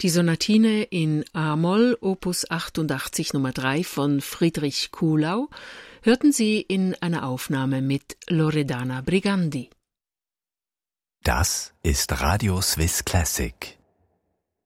Die Sonatine in A-Moll, Opus 88 Nummer 3 von Friedrich Kuhlau, hörten Sie in einer Aufnahme mit Loredana Brigandi. Das ist Radio Swiss Classic.